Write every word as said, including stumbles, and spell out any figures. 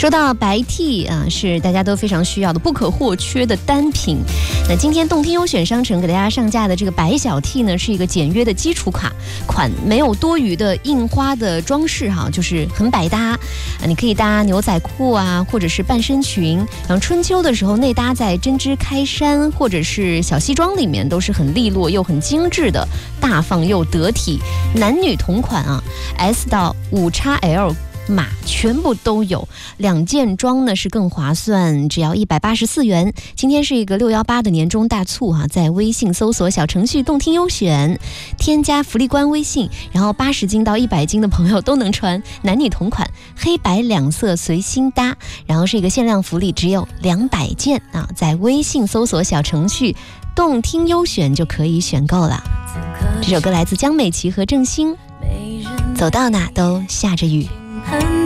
说到白 T 啊，是大家都非常需要的不可或缺的单品。那今天动听优选商城给大家上架的这个白小 T 呢，是一个简约的基础卡款，没有多余的印花的装饰哈，就是很百搭。啊，你可以搭牛仔裤啊，或者是半身裙，然后春秋的时候内搭在针织开衫或者是小西装里面，都是很利落又很精致的，大方又得体。男女同款啊 ，S 到五 X L。码全部都有，两件装呢是更划算，只要一百八十四元。今天是一个六一八的年终大促哈、啊，在微信搜索小程序动听优选，添加福利官微信，然后八十斤到一百斤的朋友都能穿，男女同款，黑白两色随心搭，然后是一个限量福利，只有两百件啊，在微信搜索小程序动听优选就可以选购了。这首歌来自江美琪和郑兴，走到哪都下着雨。